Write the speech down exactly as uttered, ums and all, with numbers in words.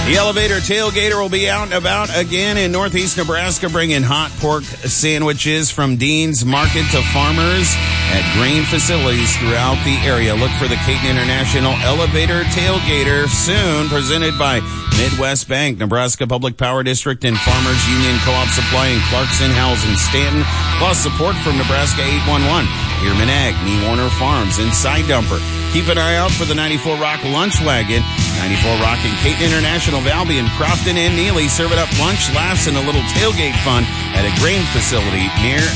The Elevator Tailgater will be out and about again in Northeast Nebraska, bringing hot pork sandwiches from Dean's Market to farmers at grain facilities throughout the area. Look for the Caton International Elevator Tailgater soon, presented by Midwest Bank, Nebraska Public Power District, and Farmers Union Co-op Supply in Clarkson, Howes, and Stanton, plus support from Nebraska eight one one, Ehrman Ag, Nee Warner Farms, and Side Dumper. Keep an eye out for the ninety-four Rock Lunch Wagon. ninety-four Rock and Caton International, Valby, Crofton, and Neely serving up lunch, laughs, and a little tailgate fun at a grain facility near